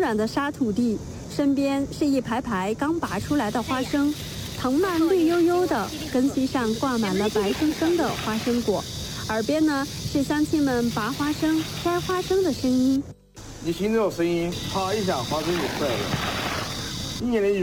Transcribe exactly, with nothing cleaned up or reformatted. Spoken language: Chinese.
软的沙土地，身边是一排排刚拔出来的花生，藤蔓绿油油的，根系上挂满了白生生的花生果。耳边呢是乡亲们拔花生、摘花生的声音。 你听这个声音，啪一下花生就出来了。一年的